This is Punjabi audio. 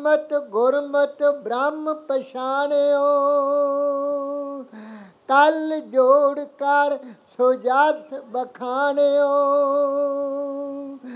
ਹਰਮਤ ਗੁਰਮਤ ਬ੍ਰਹਮ ਪਛਾਣਿਓ, ਕਲ ਜੋੜ ਕਰ ਸੋ ਜਸ ਬਖਾਣਿਓ।